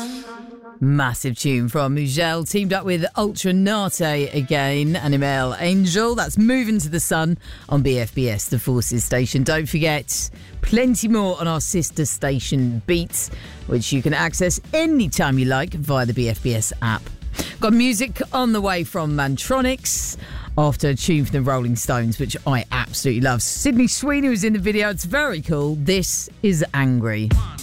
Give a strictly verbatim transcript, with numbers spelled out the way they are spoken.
sun. Massive tune from Mugel, teamed up with Ultra Nate again, Animal Angel. That's Moving to the Sun on B F B S, the Forces station. Don't forget, plenty more on our sister station Beats, which you can access anytime you like via the B F B S app. Got music on the way from Mantronix after a tune from the Rolling Stones, which I absolutely love. Sydney Sweeney was in the video. It's very cool. This is Angry. One.